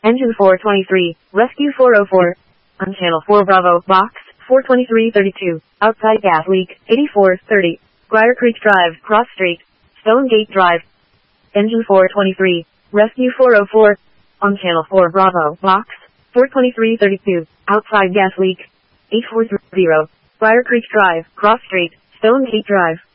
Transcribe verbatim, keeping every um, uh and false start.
Engine four twenty-three, Rescue four oh four. On channel four Bravo, box, four twenty-three thirty-two. Outside gas leak, eighty-four thirty. Briar Creek Drive, Cross Street. Stone Gate Drive. Engine four twenty-three, Rescue four oh four. On channel four Bravo, box, four twenty-three thirty-two. Outside gas leak, eight four zero. Briar Creek Drive, Cross Street. Stone Gate Drive.